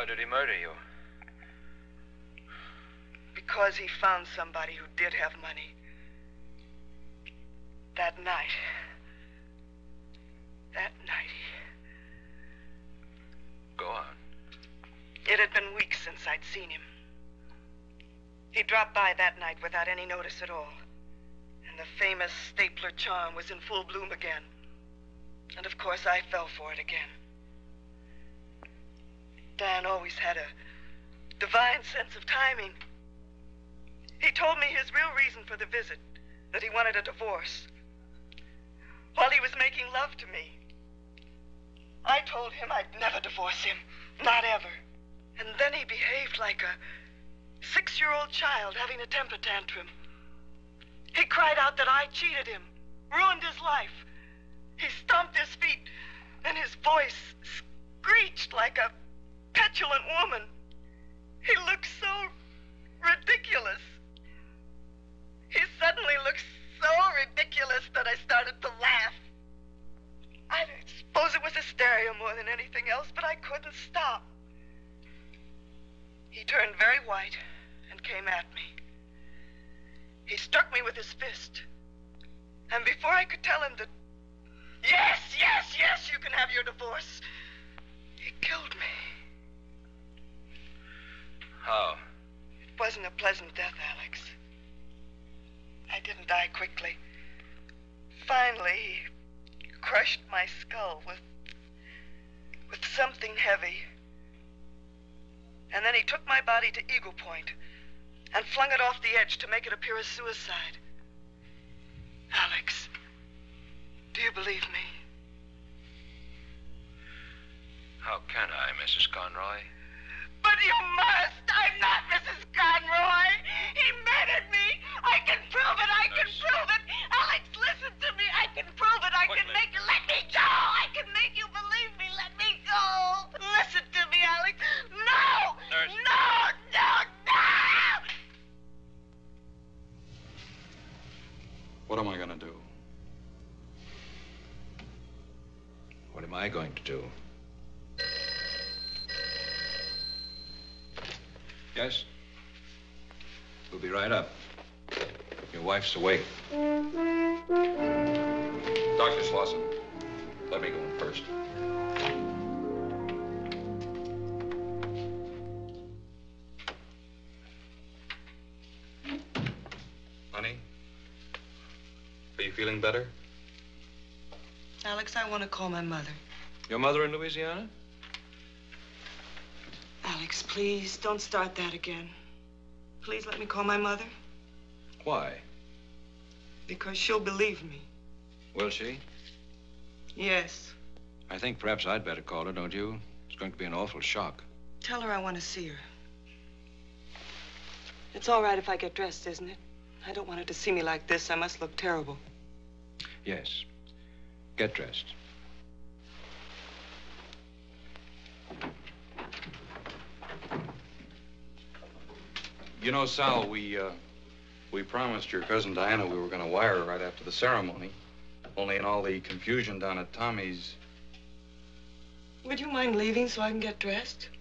Why did he murder you? Because he found somebody who did have money. That night. Go on. It had been weeks since I'd seen him. He dropped by that night without any notice at all. And the famous stapler charm was in full bloom again. And of course I fell for it again. Dan always had a divine sense of timing. He told me his real reason for the visit, that he wanted a divorce. While he was making love to me, I told him I'd never divorce him, not ever. And then he behaved like a 6-year-old child having a temper tantrum. He cried out that I cheated him, ruined his life. He stomped his feet, and his voice screeched like a petulant woman. He looked so ridiculous. He suddenly looked so ridiculous that I started to laugh. I suppose it was hysteria more than anything else, but I couldn't stop. He turned very white and came at me. He struck me with his fist. And before I could tell him that, yes, you can have your divorce, he killed me. How? It wasn't a pleasant death, Alex. I didn't die quickly. Finally, he crushed my skull with something heavy. And then he took my body to Eagle Point and flung it off the edge to make it appear as suicide. Alex, do you believe me? How can I, Mrs. Conroy? But you must! I'm not Mrs. Conroy! He murdered me! I can prove it! I can prove it! Alex, listen to me! I can prove it! I can make you... Let me go! I can make you believe me! Let me go! Listen to me, Alex! No! Nurse. No! What am I going to do? What am I going to do? Yes? We'll be right up. Your wife's awake. Dr. Slauson, let me go in first. Honey, are you feeling better? Alex, I want to call my mother. Your mother in Louisiana? Alex, please, don't start that again. Please let me call my mother. Why? Because she'll believe me. Will she? Yes. I think perhaps I'd better call her, don't you? It's going to be an awful shock. Tell her I want to see her. It's all right if I get dressed, isn't it? I don't want her to see me like this. I must look terrible. Yes. Get dressed. You know, Sal, we promised your cousin Diana we were going to wire her right after the ceremony. Only in all the confusion down at Tommy's... Would you mind leaving so I can get dressed?